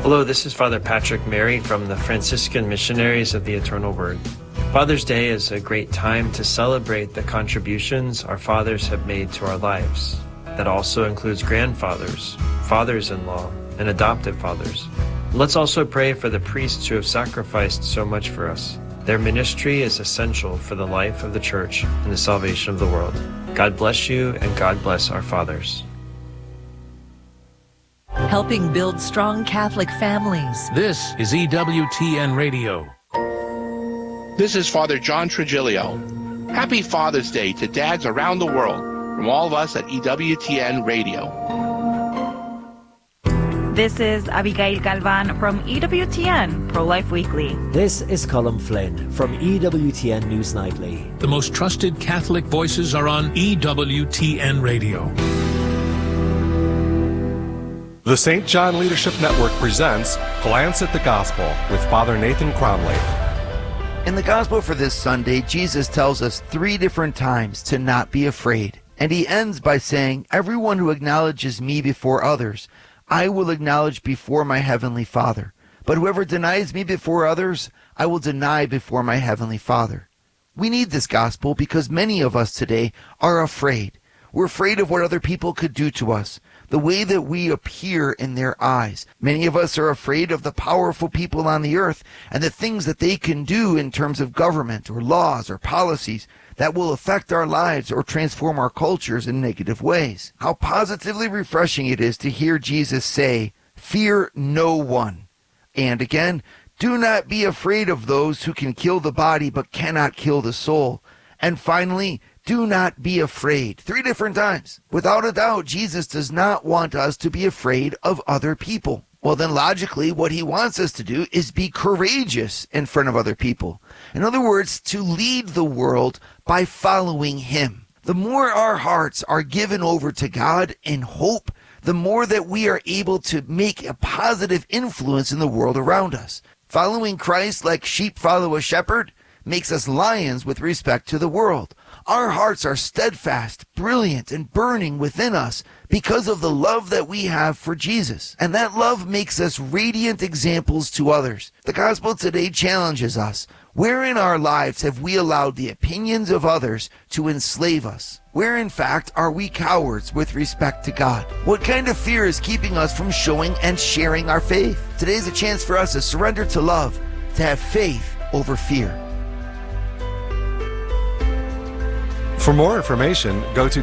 Hello, this is Father Patrick Mary from the Franciscan Missionaries of the Eternal Word. Father's Day is a great time to celebrate the contributions our fathers have made to our lives. That also includes grandfathers, fathers-in-law, and adoptive fathers. Let's also pray for the priests who have sacrificed so much for us. Their ministry is essential for the life of the Church and the salvation of the world. God bless you, and God bless our fathers. Helping build strong Catholic families. This is EWTN Radio. This is Father John Trigilio. Happy Father's Day to dads around the world from all of us at EWTN Radio. This is Abigail Galvan from EWTN Pro-Life Weekly. This is Colin Flynn from EWTN News Nightly. The most trusted Catholic voices are on EWTN Radio. The St. John Leadership Network presents Glance at the Gospel with Father Nathan Cromley. In the Gospel for this Sunday, Jesus tells us 3 different times to not be afraid. And he ends by saying, "Everyone who acknowledges me before others, I will acknowledge before my heavenly Father. But whoever denies me before others, I will deny before my heavenly Father." We need this gospel because many of us today are afraid. We're afraid of what other people could do to us, the way that we appear in their eyes. Many of us are afraid of the powerful people on the earth and the things that they can do in terms of government or laws or policies that will affect our lives or transform our cultures in negative ways. How positively refreshing it is to hear Jesus say, "Fear no one." And again, "Do not be afraid of those who can kill the body but cannot kill the soul." And finally, "Do not be afraid." 3 different times. Without a doubt, Jesus does not want us to be afraid of other people. Well, then logically, what he wants us to do is be courageous in front of other people. In other words, to lead the world by following him. The more our hearts are given over to God in hope, the more that we are able to make a positive influence in the world around us. Following Christ like sheep follow a shepherd makes us lions with respect to the world. Our hearts are steadfast, brilliant, and burning within us because of the love that we have for Jesus. And that love makes us radiant examples to others. The gospel today challenges us. Where in our lives have we allowed the opinions of others to enslave us? Where, in fact, are we cowards with respect to God? What kind of fear is keeping us from showing and sharing our faith? Today is a chance for us to surrender to love, to have faith over fear. For more information, go to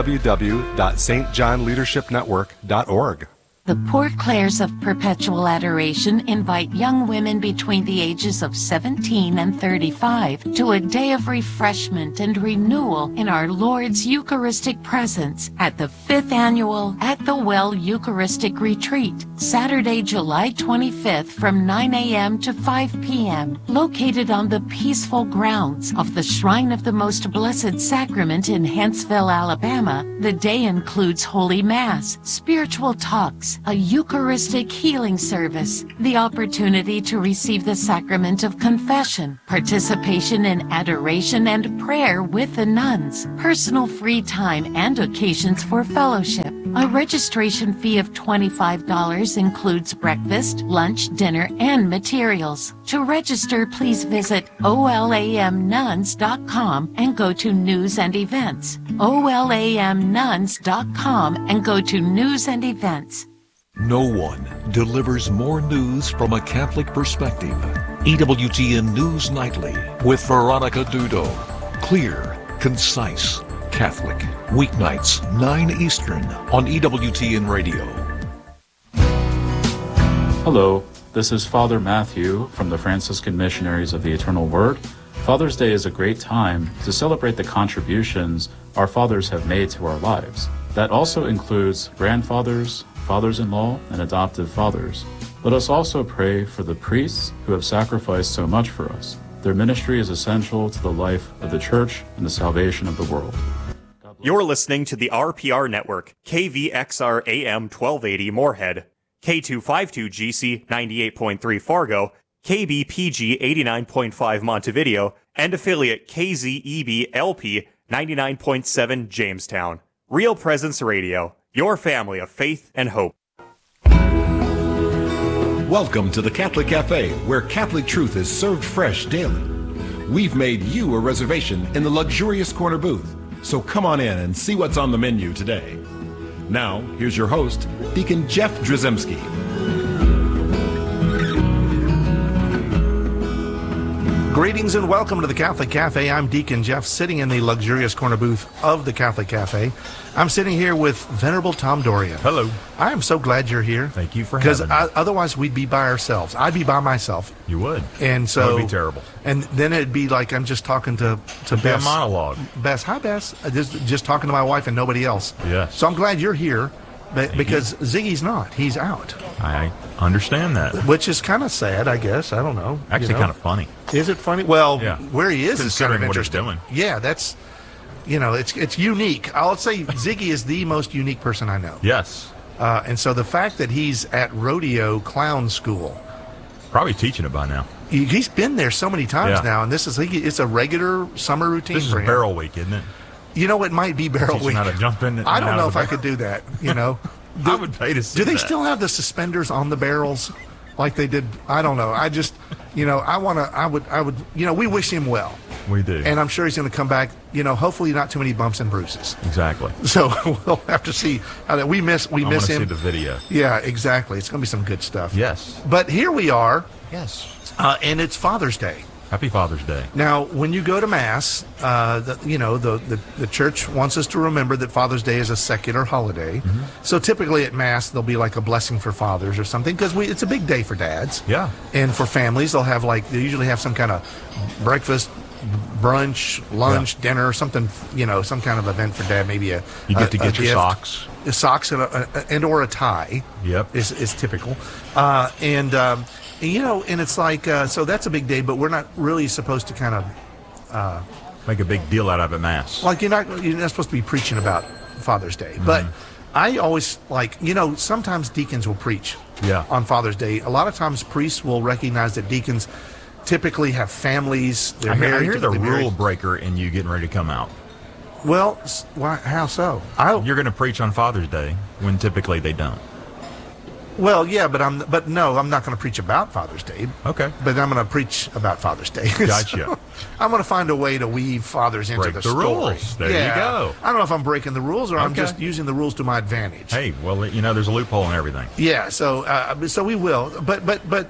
www.stjohnleadershipnetwork.org. The Poor Clares of Perpetual Adoration invite young women between the ages of 17 and 35 to a day of refreshment and renewal in our Lord's Eucharistic presence at the 5th Annual At the Well Eucharistic Retreat, Saturday, July 25th from 9 a.m. to 5 p.m., located on the peaceful grounds of the Shrine of the Most Blessed Sacrament in Huntsville, Alabama. The day includes Holy Mass, spiritual talks, a Eucharistic healing service, the opportunity to receive the sacrament of confession, participation in adoration and prayer with the nuns, personal free time, and occasions for fellowship. A registration fee of $25 includes breakfast, lunch, dinner, and materials. To register, please visit olamnuns.com and go to News and Events. olamnuns.com and go to News and Events. No one delivers more news from a Catholic perspective. EWTN News Nightly with Veronica Dudo. Clear, concise, Catholic. Weeknights, 9 Eastern on EWTN Radio. Hello, this is Father Matthew from the Franciscan Missionaries of the Eternal Word. Father's Day is a great time to celebrate the contributions our fathers have made to our lives. That also includes grandfathers, fathers-in-law, and adoptive fathers. Let us also pray for the priests who have sacrificed so much for us. Their ministry is essential to the life of the Church and the salvation of the world. You're listening to the RPR Network, KVXR AM 1280 Moorhead, K252GC 98.3 Fargo, KBPG 89.5 Montevideo, and affiliate KZEB LP 99.7 Jamestown. Real Presence Radio, your family of faith and hope. Welcome to the Catholic Cafe, where Catholic truth is served fresh daily. We've made you a reservation in the luxurious corner booth, so come on in and see what's on the menu today. Now, here's your host, Deacon Jeff Drzymski. Greetings and welcome to the Catholic Cafe. I'm Deacon Jeff, sitting in the luxurious corner booth of the Catholic Cafe. I'm sitting here with Venerable Tom Dorian. Hello. I am so glad you're here. Thank you for having me. Because otherwise we'd be by ourselves. I'd be by myself. You would. And so that would be terrible. And then it'd be like I'm just talking to It'd Bess. be a monologue. Bess, hi Bess. Just talking to my wife and nobody else. Yes. So I'm glad you're here. Because Ziggy's not. He's out. I understand that. Which is kind of sad, I guess. I don't know. Actually, kind of funny. Is it funny? Well, yeah. Where he is kind of what interesting. He's doing. Yeah, that's, it's unique. I'll say Ziggy is the most unique person I know. Yes. And so the fact that he's at Rodeo Clown School. Probably teaching it by now. He's been there so many times now, and it's a regular summer routine for him. This is barrel week, isn't it? It might be barrel week. How to jump in I don't know if I could do that, I would pay to see Do they that. still have the suspenders on the barrels like they did? I don't know. I just, I would, we wish him well. We do. And I'm sure he's going to come back, hopefully not too many bumps and bruises. Exactly. So we'll have to see how that we miss him. See the video. Yeah, exactly. It's going to be some good stuff. Yes. But here we are. Yes. And it's Father's Day. Happy Father's Day. Now, when you go to Mass, the church wants us to remember that Father's Day is a secular holiday. Mm-hmm. So typically at Mass, there'll be like a blessing for fathers or something, because it's a big day for dads. Yeah. And for families, they usually have some kind of breakfast, brunch, lunch, dinner, something, some kind of event for dad. Maybe you get to get your gift. socks. The socks and or a tie. Yep. Is typical. And it's like, so that's a big day, but we're not really supposed to kind of make a big deal out of it, Mass. Like you're not supposed to be preaching about Father's Day. Mm-hmm. But I always sometimes deacons will preach on Father's Day. A lot of times priests will recognize that deacons typically have families. They're married. I hear the rule breaker in you getting ready to come out. Well, how so? You're going to preach on Father's Day when typically they don't. Well, yeah, but I'm not going to preach about Father's Day. Okay. But I'm going to preach about Father's Day. Gotcha. I'm going to find a way to weave fathers into the story. Rules. There you go. I don't know if I'm breaking the rules or I'm just using the rules to my advantage. Hey, well, there's a loophole in everything. Yeah. So we will. But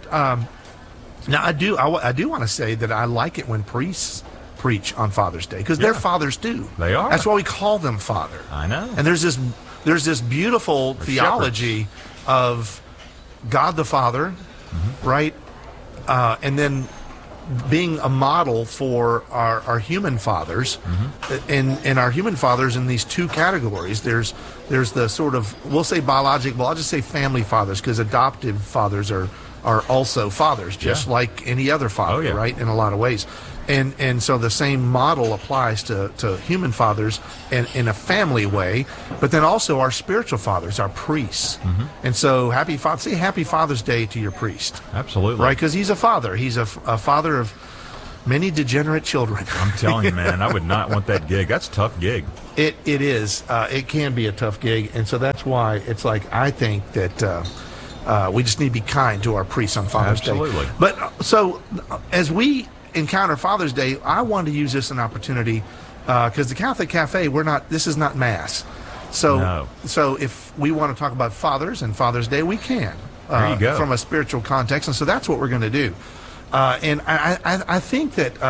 now I do want to say that I like it when priests preach on Father's Day, because they're fathers too. They are. That's why we call them father. I know. And there's this beautiful theology of God the Father, right? And then being a model for our human fathers, and our human fathers in these two categories. There's the sort of, we'll say biological, I'll just say family fathers, because adoptive fathers are also fathers, just like any other father, right? In a lot of ways. And so the same model applies to human fathers in a family way, but then also our spiritual fathers, our priests. And so happy Father's Day to your priest. Absolutely. Right, because he's a father. He's a father of many degenerate children. I'm telling you, man, I would not want that gig. That's a tough gig. It is. It can be a tough gig, and so that's why it's like I think that we just need to be kind to our priests on Father's Day. Absolutely. But so as we encounter Father's Day, I want to use this as an opportunity, because the Catholic Cafe, this is not Mass. So if we want to talk about fathers and Father's Day, we can. There you go. From a spiritual context, and so that's what we're going to do. And I think that,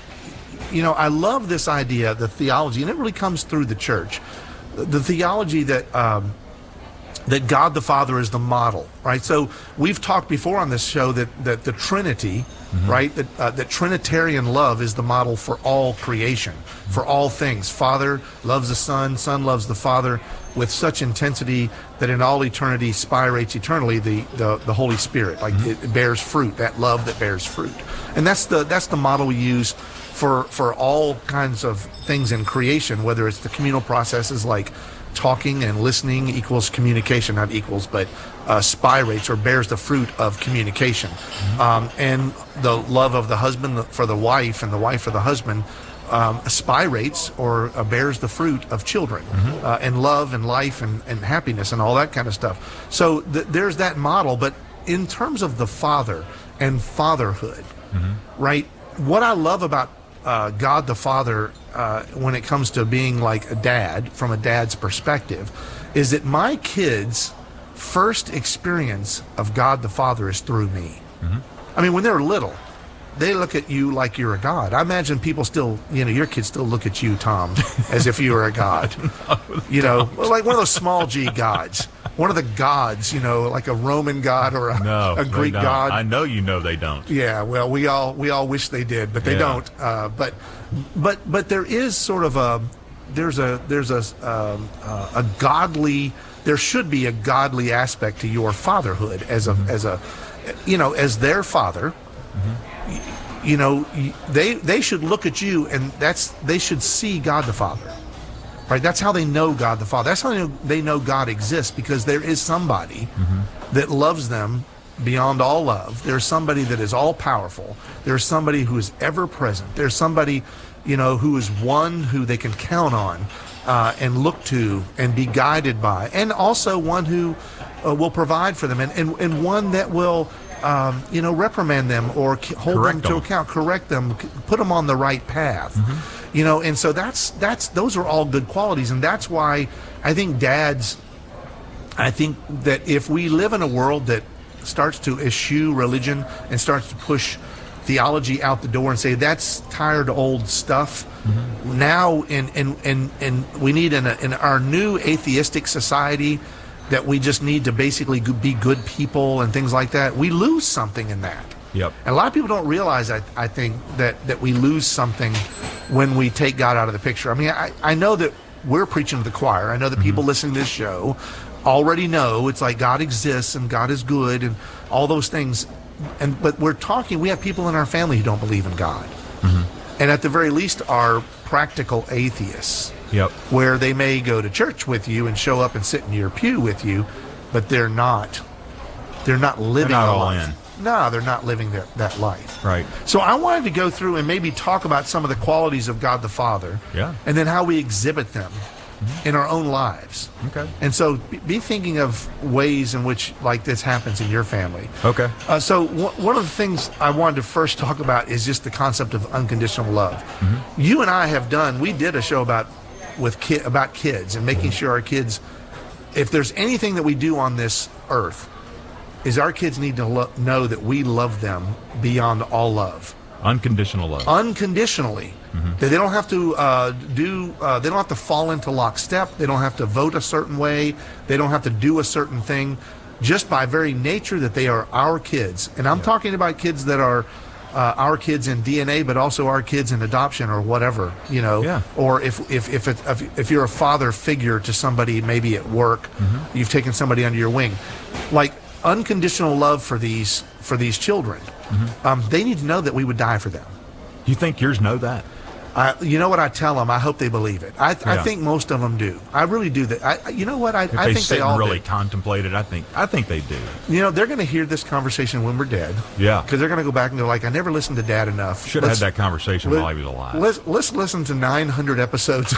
I love this idea, the theology, and it really comes through the church. The theology that God the Father is the model, right? So we've talked before on this show that the Trinity, right, that Trinitarian love is the model for all creation, for all things. Father loves the Son, Son loves the Father with such intensity that in all eternity spirates eternally the Holy Spirit. Like it bears fruit, that love that bears fruit. And that's the model we use for all kinds of things in creation, whether it's the communal processes like talking and listening equals communication, not equals, but spirates or bears the fruit of communication. And the love of the husband for the wife and the wife for the husband spirates or bears the fruit of children, and love and life and happiness and all that kind of stuff. So there's that model, but in terms of the Father and fatherhood, right? What I love about God the Father when it comes to being like a dad, from a dad's perspective, is that my kids' first experience of God the Father is through me. I mean, when they're little, they look at you like you're a god. I imagine people still, your kids still look at you, Tom, as if you were a god. Like one of those small g gods. One of the gods, like a Roman god or a Greek god. I know they don't. Yeah, well, we all wish they did, but they don't. But there is sort of a godly. There should be a godly aspect to your fatherhood as as their father. They should look at you, and they should see God the Father, right? That's how they know God the Father. That's how they know God exists, because there is somebody that loves them beyond all love. There's somebody that is all powerful. There's somebody who is ever present. There's somebody, who is one who they can count on and look to and be guided by, and also one who will provide for them, and one that will reprimand them or hold them to account, correct them, put them on the right path. And so those are all good qualities, and that's why I think dads. I think that if we live in a world that starts to eschew religion and starts to push theology out the door and say that's tired old stuff, now and we need in our new atheistic society that we just need to basically be good people and things like that, we lose something in that. Yep. And a lot of people don't realize, I think, that we lose something when we take God out of the picture. I mean, I know that we're preaching to the choir. I know that people listening to this show already know it's like God exists and God is good and all those things. But we have people in our family who don't believe in God. And at the very least are practical atheists. Yep. Where they may go to church with you and show up and sit in your pew with you, but they're not living the life. No, they're not living that life. Right. So I wanted to go through and maybe talk about some of the qualities of God the Father. Yeah. And then how we exhibit them in our own lives. Okay. And so be thinking of ways in which like this happens in your family. Okay. So one of the things I wanted to first talk about is just the concept of unconditional love. You and I we did a show about kids and making sure our kids, if there's anything that we do on this earth, is our kids need to know that we love them beyond all love. Unconditional love. Unconditionally. That they don't have to they don't have to fall into lockstep. They don't have to vote a certain way. They don't have to do a certain thing. Just by very nature that they are our kids. And I'm talking about kids that are our kids in DNA, but also our kids in adoption or whatever, or if you're a father figure to somebody, maybe at work, you've taken somebody under your wing, like unconditional love for these children. They need to know that we would die for them. Do you think yours know that? You know what I tell them? I hope they believe it. I think most of them do. I really do. That. You know what? I think they all really do. Contemplate it. I think they do. They're going to hear this conversation when we're dead. Yeah. Because they're going to go back and go like, I never listened to Dad enough. Should have had that conversation while he was alive. Let's listen to 900 episodes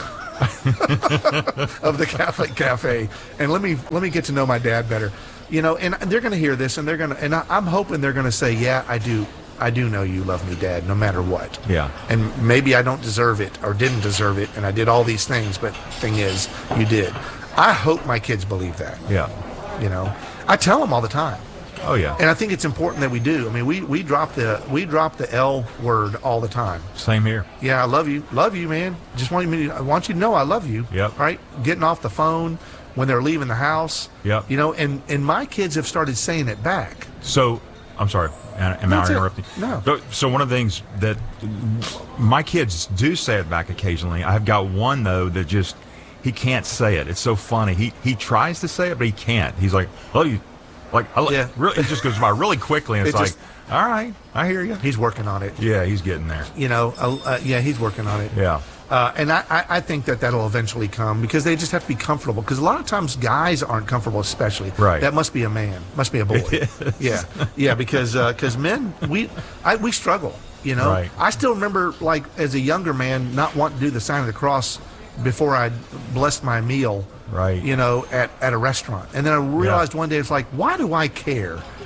of the Catholic Cafe, and let me get to know my dad better. And they're going to hear this, and I'm hoping they're going to say, yeah, I do know you love me, Dad, no matter what. Yeah. And maybe I don't deserve it or didn't deserve it, and I did all these things, but thing is, you did. I hope my kids believe that. Yeah. I tell them all the time. Oh yeah. And I think it's important that we do. I mean, we drop the L word all the time. Same here. Yeah, I love you, man. I want you to know I love you. Yep. Right? Getting off the phone when they're leaving the house. Yep. And my kids have started saying it back. So, I'm sorry. Am I interrupting? No. So one of the things that my kids do say it back occasionally. I've got one though that just he can't say it. It's so funny. He tries to say it, but he can't. He's like, "Oh, you." Really, it just goes by really quickly, and it's like, all right, I hear you. He's working on it. Yeah, he's getting there. He's working on it. Yeah. And I think that'll eventually come because they just have to be comfortable. Because a lot of times guys aren't comfortable, especially. Right. That must be a man. Must be a boy. Yeah. Because men, we struggle. Right. I still remember, like, as a younger man, not wanting to do the sign of the cross before I blessed my meal. Right. At a restaurant, and then I realized one day it's like, why do I care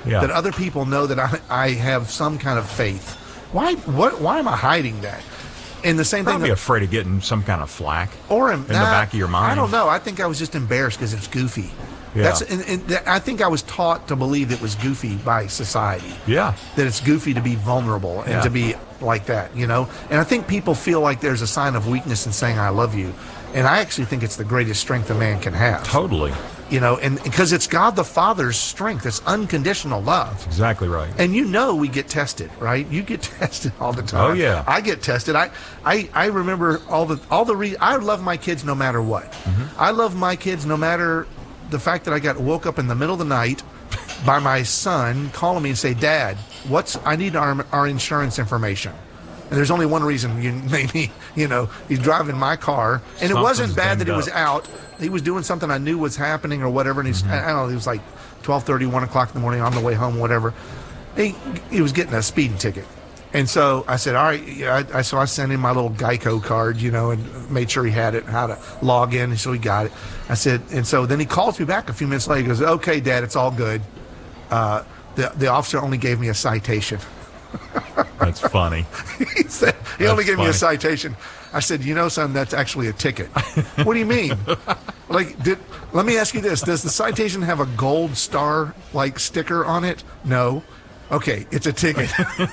Yeah. That other people know that I have some kind of faith. Why am I hiding that? And the same thing. Probably afraid of getting some kind of flack or in the back of your mind. I don't know. I think I was just embarrassed because it's goofy. Yeah. And I think I was taught to believe it was goofy by society. Yeah. That it's goofy to be vulnerable and to be like that, you know? And I think people feel like there's a sign of weakness in saying I love you. And I actually think it's the greatest strength a man can have. Totally. You know, and because it's God the Father's strength. It's unconditional love. That's exactly right. And you know we get tested, right? You get tested all the time. Oh, yeah. I get tested. I remember I love my kids no matter what. Mm-hmm. I love my kids no matter the fact that I woke up in the middle of the night by my son calling me and say, Dad, I need our insurance information. And there's only one reason you made me, you know, he's driving my car. And it wasn't bad that he was out. He was doing something I knew was happening or whatever. And he's, I don't know, it was like 12:30, 1 o'clock in the morning on the way home, whatever. He was getting a speeding ticket. And so I said, all right. So I sent him my little Geico card, you know, and made sure he had it and how to log in. And so he got it. I said, and so then he calls me back a few minutes later. He goes, okay, Dad, it's all good. The officer only gave me a citation. That's funny. He only gave me a citation. I said, you know, son, that's actually a ticket. What do you mean? Let me ask you this. Does the citation have a gold star sticker on it? No. Okay, it's a ticket.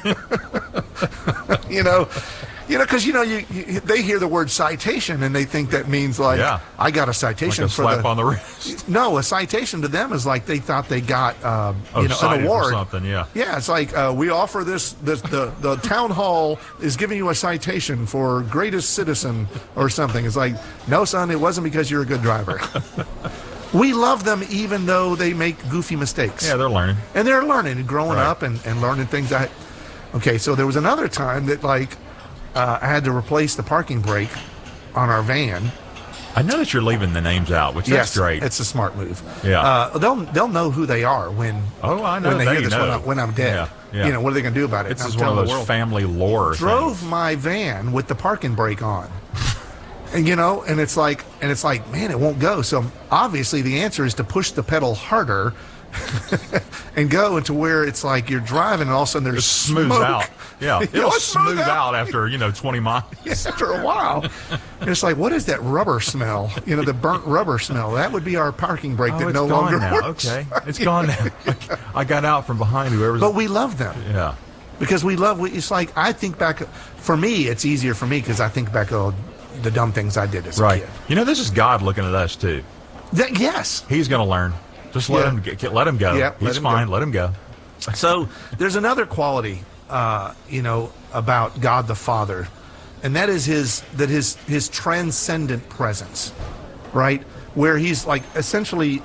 you know, because they hear the word citation and they think that means I got a citation like a slap on the wrist. No, a citation to them is like they thought they got an award or something. Yeah. Yeah, it's like we offer the town hall is giving you a citation for greatest citizen or something. It's like, no, son, it wasn't because you're a good driver. We love them even though they make goofy mistakes. Yeah, they're learning. And they're learning and growing up and learning things. Okay, so there was another time that I had to replace the parking brake on our van. I know that you're leaving the names out, which that's great. It's a smart move. Yeah. They'll know who they are when I know when they hear this when I'm dead. Yeah. Yeah. You know, what are they going to do about it? This is one of those family lore Drove things. my van with the parking brake on. And and it's like, man, it won't go. So obviously the answer is to push the pedal harder and go into where it's like you're driving and all of a sudden there's smooth smoke. out. Yeah, it'll smooth out after 20 miles. Yes, after a while. And it's like, what is that rubber smell? The burnt rubber smell. That would be our parking brake that no longer works. Okay, it's gone now. I got out from behind whoever's. But we love them. Yeah, because we love. It's like I think back. For me, it's easier for me because I think back the dumb things I did as a kid. This is God looking at us too. Yes, He's going to learn. Just let him go. Yeah, he's fine. Let him go. So there's another quality, about God the Father, and that is his transcendent presence, right? Where he's like essentially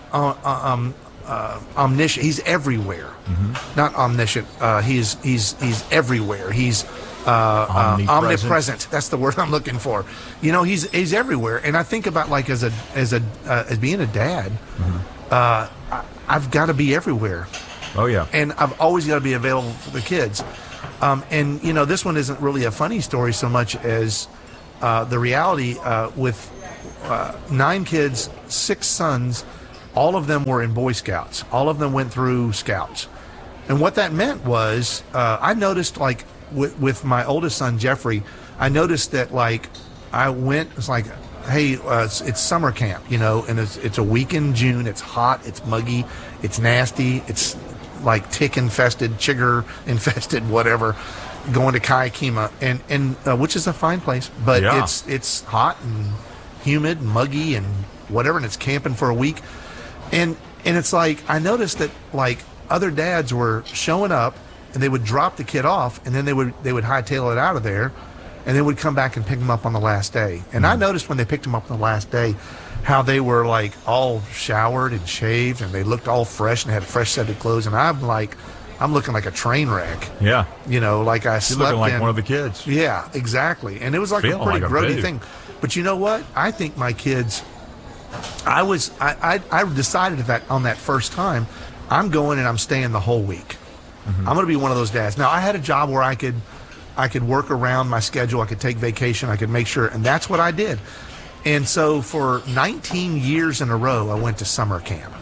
omniscient. He's everywhere. Mm-hmm. Not omniscient. He's everywhere. He's omnipresent. That's the word I'm looking for. He's everywhere. And I think about as being a dad. Mm-hmm. I've got to be everywhere. Oh yeah. And I've always got to be available for the kids. And this one isn't really a funny story so much as the reality with 9 kids, 6 sons. All of them were in Boy Scouts. All of them went through Scouts. And what that meant was I noticed with my oldest son, Jeffrey, I noticed that I went, it's like, hey, it's summer camp, and it's a week in June. It's hot, it's muggy, it's nasty, it's like tick infested, chigger infested, whatever, going to Kayakima, and which is a fine place, but it's hot and humid and muggy and whatever, and it's camping for a week. And it's like, I noticed that other dads were showing up and they would drop the kid off and then they would hightail it out of there and then would come back and pick him up on the last day. And I noticed when they picked him up on the last day how they were all showered and shaved and they looked all fresh and had fresh set of clothes. And I'm looking like a train wreck. Yeah. like I slept You're looking like in. one of the kids. Yeah, exactly. And it was like a pretty grody thing. But you know what? I think my kids, I decided that on that first time, I'm going and I'm staying the whole week. Mm-hmm. I'm going to be one of those dads. Now, I had a job where I could work around my schedule. I could take vacation. I could make sure. And that's what I did. And so for 19 years in a row, I went to summer camp.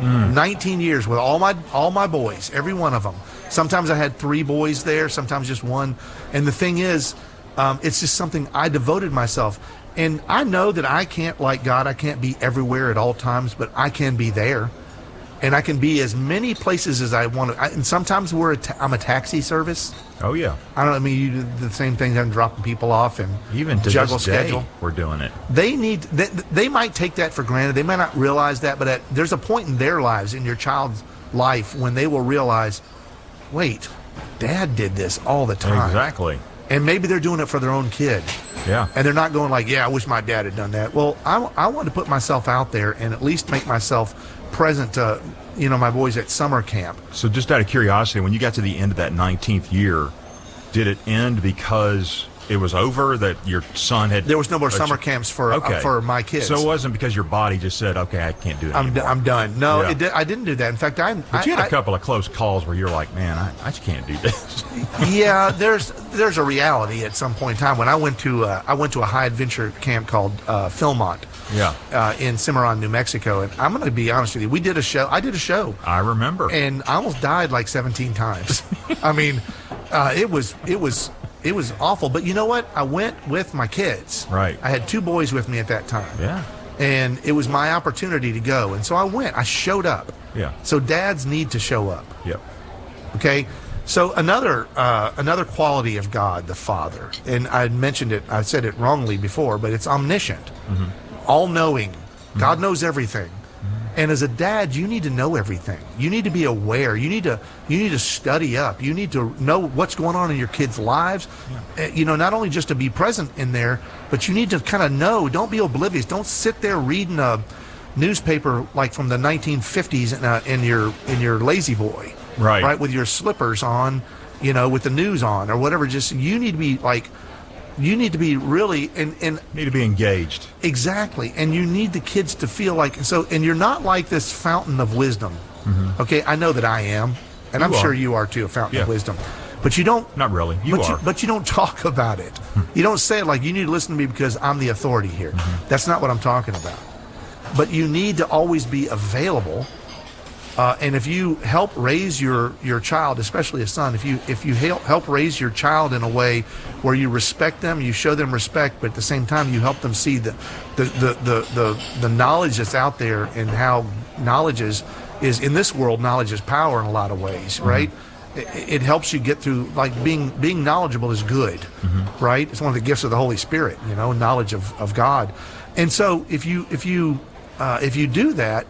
19 years with all my boys, every one of them. Sometimes I had 3 boys there, sometimes just 1. And the thing is, it's just something I devoted myself. And I know that I can't, like God, I can't be everywhere at all times, but I can be there. And I can be as many places as I want to. And sometimes I'm a taxi service. Oh, yeah. I mean, you do the same thing, I'm dropping people off and even to juggle this day, schedule. we're doing it. They might take that for granted. They might not realize that, but there's a point in their lives, in your child's life, when they will realize, wait, Dad did this all the time. Exactly. And maybe they're doing it for their own kid. Yeah. And they're not going like, yeah, I wish my dad had done that. Well, I want to put myself out there and at least make myself present to, my boys at summer camp. So just out of curiosity, when you got to the end of that 19th year, did it end because it was over, that your son had... There was no more summer camps for my kids. So it wasn't because your body just said, okay, I can't do it anymore. I'm done. No, I didn't do that. In fact, But you had a couple of close calls where you're like, man, I just can't do this. Yeah, there's a reality at some point in time. When I went to a high adventure camp called Philmont. Yeah. In Cimarron, New Mexico, and I'm going to be honest with you. I did a show. I remember. And I almost died like 17 times. I mean, it was awful. But you know what? I went with my kids. Right. I had 2 boys with me at that time. Yeah. And it was my opportunity to go, and so I went. I showed up. Yeah. So dads need to show up. Yep. Okay. So another quality of God, the Father, and I mentioned it. I said it wrongly before, but it's omniscient, all-knowing. God knows everything. And as a dad, you need to know everything. You need to be aware. You need to study up. You need to know what's going on in your kids' lives. Yeah. Not only just to be present in there, but you need to kind of know. Don't be oblivious. Don't sit there reading a newspaper like from the 1950s in your lazy boy. Right, with your slippers on, with the news on or whatever. Just you need to be really and need to be engaged. Exactly, and you need the kids to feel like so. And you're not like this fountain of wisdom. Okay, I know that I am, and I'm sure you are too, a fountain of wisdom. But you don't. Not really. But you don't talk about it. You don't say it like you need to listen to me because I'm the authority here. That's not what I'm talking about. But you need to always be available. And if you help raise your child, especially a son, if you help raise your child in a way where you respect them, you show them respect, but at the same time you help them see the knowledge that's out there and how knowledge is in this world. Knowledge is power in a lot of ways, right? It helps you get through. Like being knowledgeable is good, right? It's one of the gifts of the Holy Spirit, knowledge of God. And so if you do that.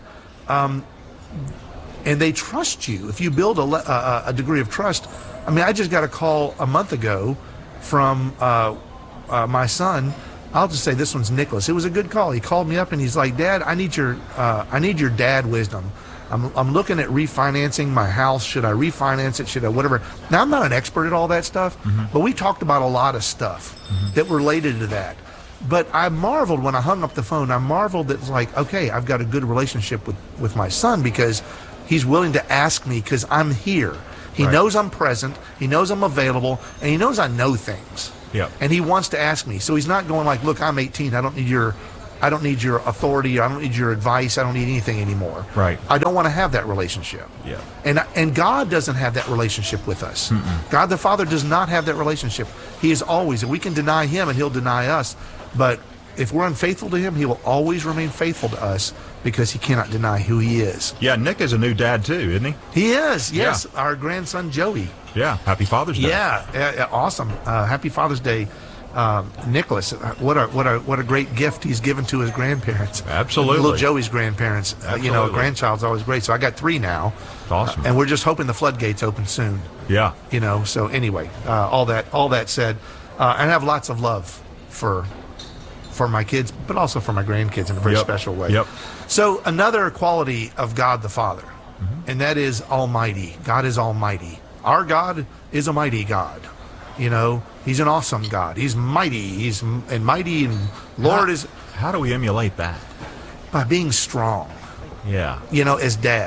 And they trust you. If you build a degree of trust, I mean, I just got a call a month ago from my son. I'll just say this one's Nicholas. It was a good call. He called me up and he's like, "Dad, I need your dad wisdom. I'm looking at refinancing my house. Should I refinance it? Should I whatever?" Now I'm not an expert at all that stuff, but we talked about a lot of stuff that related to that. But I marveled when I hung up the phone. I marveled that it's like, okay, I've got a good relationship with my son because he's willing to ask me because I'm here. He knows I'm present. He knows I'm available, and he knows I know things. Yeah. And he wants to ask me. So he's not going like, "Look, I'm 18. I don't need your authority. I don't need your advice. I don't need anything anymore." Right. I don't want to have that relationship. Yeah. And God doesn't have that relationship with us. God the Father does not have that relationship. He is always, and we can deny him and he'll deny us, but if we're unfaithful to him, he will always remain faithful to us because he cannot deny who he is. Yeah, Nick is a new dad too, isn't he? He is, yes. Yeah. Our grandson Joey. Yeah, happy Father's Day. Yeah, awesome. Happy Father's Day, Nicholas. What a great gift he's given to his grandparents. Absolutely. Little Joey's grandparents. Absolutely. A grandchild's always great. So I got 3 now. It's awesome. And we're just hoping the floodgates open soon. Yeah. So anyway, all that said, and I have lots of love for my kids, but also for my grandkids in a very special way. Yep. So another quality of God the Father, and that is Almighty. God is Almighty. Our God is a mighty God. He's an awesome God. He's mighty. He's mighty, and Lord is. How do we emulate that? By being strong. Yeah. As dads.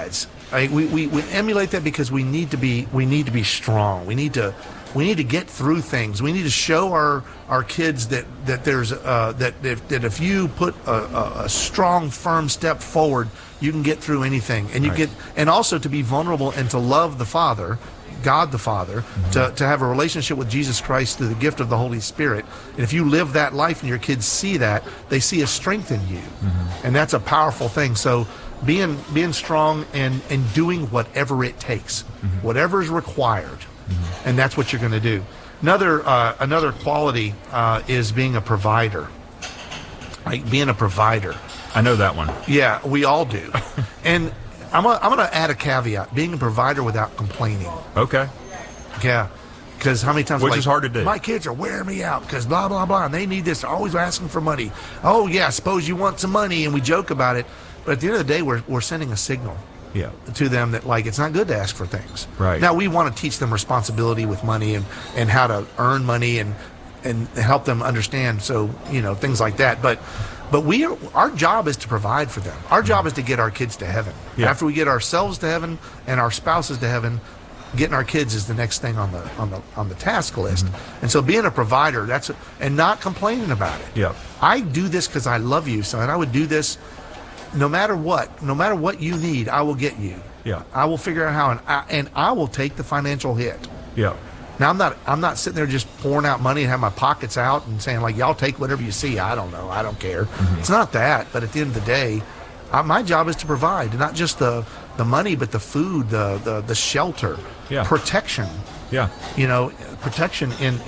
We emulate that because we need to be strong. We need to get through things. We need to show our kids that there's that if you put a strong, firm step forward, you can get through anything. And and also to be vulnerable and to love the Father, God the Father, to have a relationship with Jesus Christ through the gift of the Holy Spirit. And if you live that life and your kids see that, they see a strength in you. And that's a powerful thing. So being strong and doing whatever it takes, whatever is required. And that's what you're going to do. Another quality is being a provider. Like being a provider. I know that one. Yeah, we all do. And I'm going to add a caveat: being a provider without complaining. Okay. Yeah. Because how many times? Which is hard to do. My kids are wearing me out because blah blah blah, and they need this. They're always asking for money. Oh yeah, suppose you want some money, and we joke about it. But at the end of the day, we're sending a signal. Yeah. To them that like it's not good to ask for things. Right. Now we want to teach them responsibility with money and how to earn money and help them understand. So things like that. But our job is to provide for them. Our job is to get our kids to heaven. Yeah. After we get ourselves to heaven and our spouses to heaven, getting our kids is the next thing on the task list. And so being a provider, and not complaining about it. Yeah. I do this because I love you, son. I would do this. No matter what you need, I will get you. Yeah. I will figure out how, and I will take the financial hit. Yeah. Now I'm not sitting there just pouring out money and have my pockets out and saying like, y'all take whatever you see. I don't know. I don't care. It's not that. But at the end of the day, my job is to provide not just the money, but the food, the shelter, protection. Yeah. Protection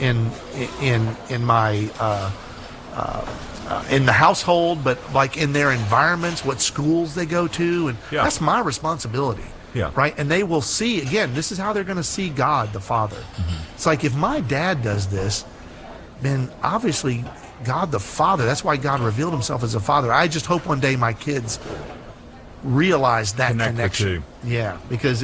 in my. In the household, but like in their environments, what schools they go to, and that's my responsibility. Yeah. Right. And they will see, again, this is how they're going to see God the Father. It's like if my dad does this, then obviously God the Father, that's why God revealed himself as a father. I just hope one day my kids realize that connection. Yeah, because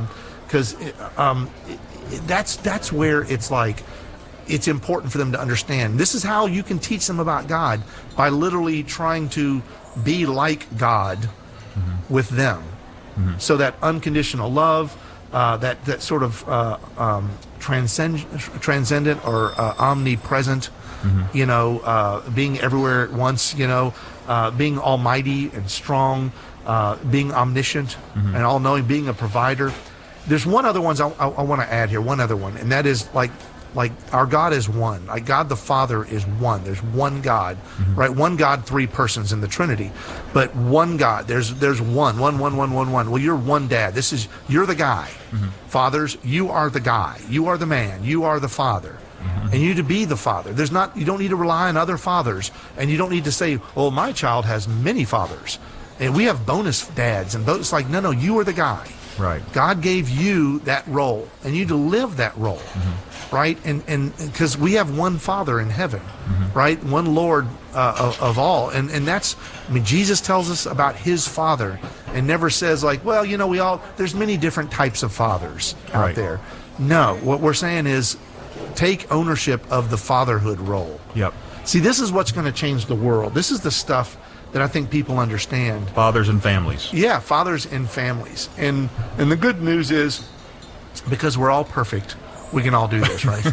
that's where it's like, it's important for them to understand. This is how you can teach them about God, by literally trying to be like God with them. So that unconditional love, that sort of transcendent or omnipresent, being everywhere at once, being almighty and strong, being omniscient and all-knowing, being a provider. There's one other one I want to add here, one other one, and that is like our God is one. Like God the Father is one. There's one God, right? One God, three persons in the Trinity, but one God. There's one. Well, you're one dad. You're the guy. Fathers, you are the guy. You are the man. You are the father. And you need to be the father. You don't need to rely on other fathers, and you don't need to say, "Well, my child has many fathers, and we have bonus dads." And it's like, no, you are the guy. Right. God gave you that role, and you need to live that role. Right? And because we have one Father in heaven, right? One Lord of all. And that's, Jesus tells us about his Father and never says like, well, there's many different types of fathers out there. No, what we're saying is take ownership of the fatherhood role. Yep. See, this is what's going to change the world. This is the stuff that I think people understand. Fathers and families. Yeah, fathers and families. And the good news is, because we're all perfect, we can all do this, right?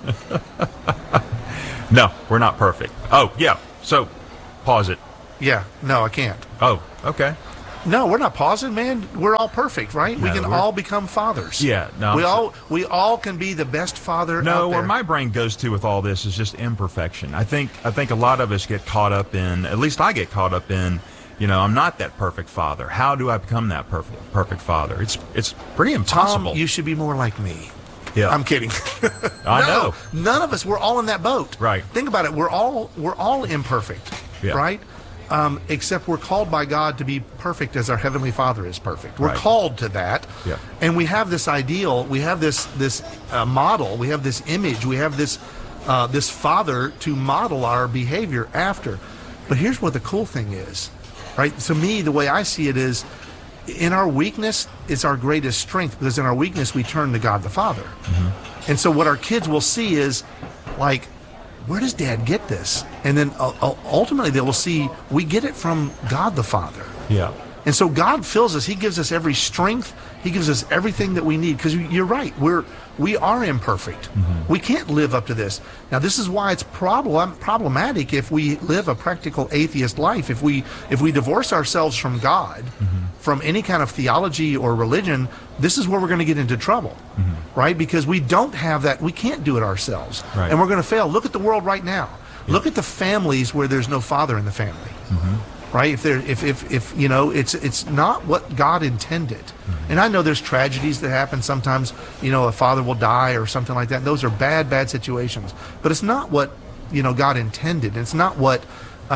No, we're not perfect. Oh, yeah. So, pause it. Yeah. No, I can't. Oh, okay. No, we're not pausing, man. We're all perfect, right? No, we can all become fathers. Yeah. No. We all can be the best father out there. No, where my brain goes to with all this is just imperfection. I think a lot of us get caught up in, at least I get caught up in, I'm not that perfect father. How do I become that perfect father? It's pretty impossible. Tom, you should be more like me. Yeah. I'm kidding. I know. None of us. We're all in that boat. Right. Think about it. We're all imperfect. Yeah. Right. Except we're called by God to be perfect as our Heavenly Father is perfect. We're Right. called to that. Yeah. And we have this ideal. We have this model. We have this image. We have this Father to model our behavior after. But here's what the cool thing is, right? To me, the way I see it is, in our weakness is our greatest strength, because in our weakness we turn to God the Father. And so what our kids will see is like, where does Dad get this? And then ultimately they will see we get it from God the Father. Yeah. And so God fills us. He gives us every strength. He gives us everything that we need. Because you're right, we are imperfect. We can't live up to this. Now, this is why it's problematic if we live a practical atheist life. If we divorce ourselves from God, from any kind of theology or religion, this is where we're going to get into trouble, right? Because we don't have that. We can't do it ourselves, and we're going to fail. Look at the world right now. Look at the families where there's no father in the family. Right? If you know, it's not what God intended. And I know there's tragedies that happen sometimes. You know, a father will die or something like that. And those are bad situations. But it's not what, you know, God intended. It's not what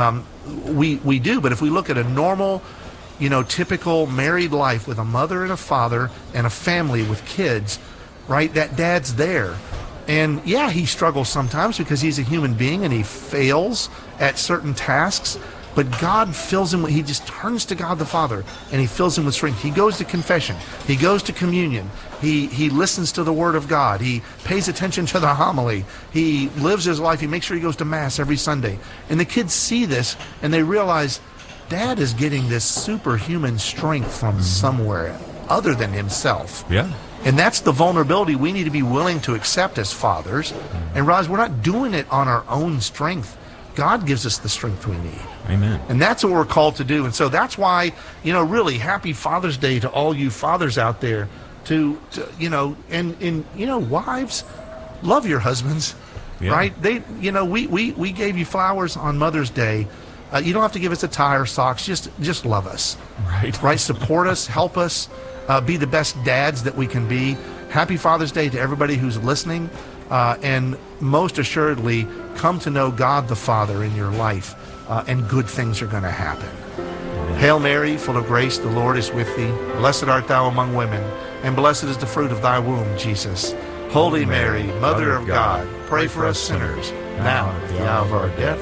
we do. But if we look at a normal, you know, typical married life with a mother and a father and a family with kids, right? That dad's there. And yeah, he struggles sometimes because he's a human being and he fails at certain tasks. But God fills him, he just turns to God the Father and he fills him with strength. He goes to confession. He goes to communion. He listens to the Word of God. He pays attention to the homily. He lives his life. He makes sure he goes to Mass every Sunday. And the kids see this and they realize Dad is getting this superhuman strength from somewhere other than himself. Yeah. And that's the vulnerability we need to be willing to accept as fathers and realize we're not doing it on our own strength. God gives us the strength we need. Amen. And that's what we're called to do. And so that's why, you know, really happy Father's Day to all you fathers out there to you know, and you know, wives, love your husbands, right? They, you know, we gave you flowers on Mother's Day. You don't have to give us a tie or socks. Just love us. Right? Support us, help us, be the best dads that we can be. Happy Father's Day to everybody who's listening. And most assuredly, come to know God the Father in your life, and good things are going to happen. Hail Mary, full of grace, the Lord is with thee. Blessed art thou among women, and blessed is the fruit of thy womb, Jesus. Holy Mary, Mother of God, pray for us sinners, now and at the hour of our death.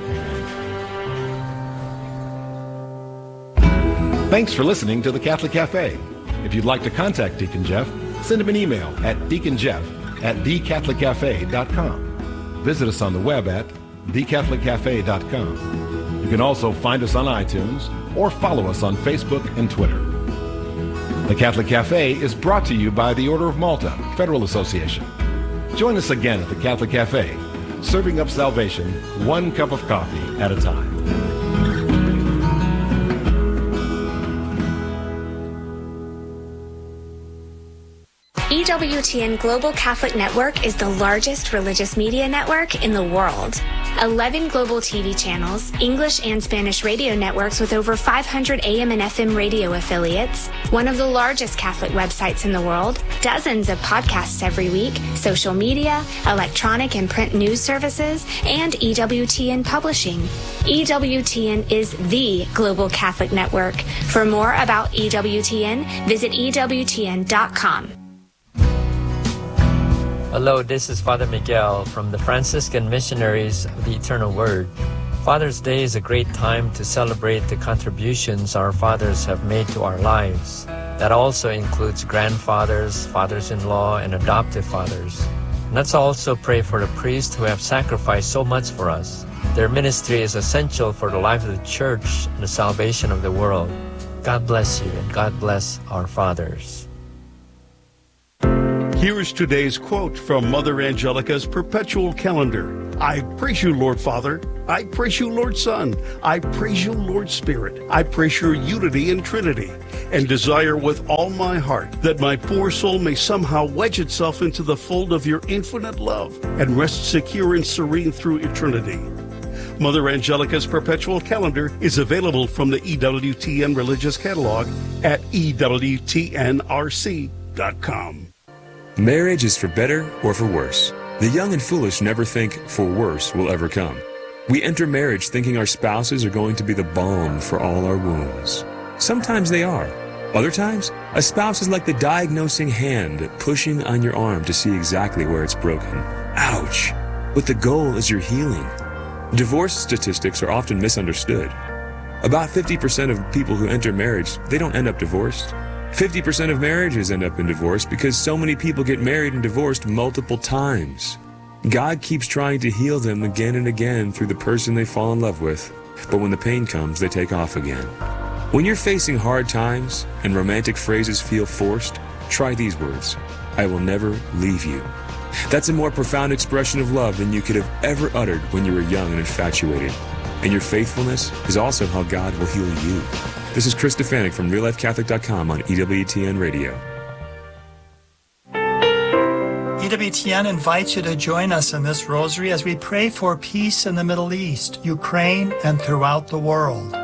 Thanks for listening to the Catholic Cafe. If you'd like to contact Deacon Jeff, send him an email at deaconjeff@thecatholiccafe.com. Visit us on the web at thecatholiccafe.com. You can also find us on iTunes or follow us on Facebook and Twitter. The Catholic Cafe is brought to you by the Order of Malta Federal Association. Join us again at the Catholic Cafe, serving up salvation one cup of coffee at a time. EWTN Global Catholic Network is the largest religious media network in the world. 11 global TV channels, English and Spanish radio networks with over 500 AM and FM radio affiliates, one of the largest Catholic websites in the world, dozens of podcasts every week, social media, electronic and print news services, and EWTN Publishing. EWTN is the Global Catholic Network. For more about EWTN, visit EWTN.com. Hello, this is Father Miguel from the Franciscan Missionaries of the Eternal Word. Father's Day is a great time to celebrate the contributions our fathers have made to our lives. That also includes grandfathers, fathers-in-law, and adoptive fathers. And let's also pray for the priests who have sacrificed so much for us. Their ministry is essential for the life of the Church and the salvation of the world. God bless you, and God bless our fathers. Here is today's quote from Mother Angelica's perpetual calendar. I praise you, Lord Father. I praise you, Lord Son. I praise you, Lord Spirit. I praise your unity in Trinity, and desire with all my heart that my poor soul may somehow wedge itself into the fold of your infinite love and rest secure and serene through eternity. Mother Angelica's perpetual calendar is available from the EWTN Religious Catalog at EWTNRC.com. Marriage is for better or for worse. The young and foolish never think for worse will ever come. We enter marriage thinking our spouses are going to be the balm for all our wounds. Sometimes they are. Other times, a spouse is like the diagnosing hand pushing on your arm to see exactly where it's broken. Ouch! But the goal is your healing. Divorce statistics are often misunderstood. About 50% of people who enter marriage, they don't end up divorced. 50% of marriages end up in divorce because so many people get married and divorced multiple times. God keeps trying to heal them again and again through the person they fall in love with, but when the pain comes, they take off again. When you're facing hard times and romantic phrases feel forced, try these words: I will never leave you. That's a more profound expression of love than you could have ever uttered when you were young and infatuated. And your faithfulness is also how God will heal you. This is Chris Stefanik from RealLifeCatholic.com on EWTN Radio. EWTN invites you to join us in this rosary as we pray for peace in the Middle East, Ukraine, and throughout the world.